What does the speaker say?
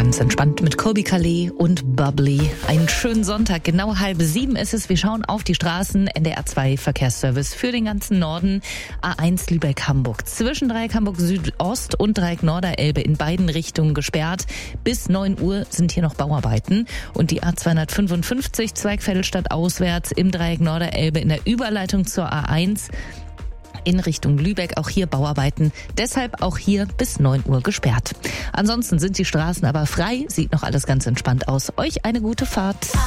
ganz entspannt mit Colby Calais und Bubbly. Einen schönen Sonntag, genau 6:30 ist es. Wir schauen auf die Straßen. NDR 2 Verkehrsservice für den ganzen Norden. A1 Lübeck-Hamburg. Zwischen Dreieck Hamburg Südost und Dreieck Norderelbe in beiden Richtungen gesperrt. Bis 9 Uhr sind hier noch Bauarbeiten. Und die A255 Zweigfädelstadt auswärts im Dreieck Norderelbe in der Überleitung zur A1 in Richtung Lübeck, auch hier Bauarbeiten, deshalb auch hier bis 9 Uhr gesperrt. Ansonsten sind die Straßen aber frei, sieht noch alles ganz entspannt aus. Euch eine gute Fahrt.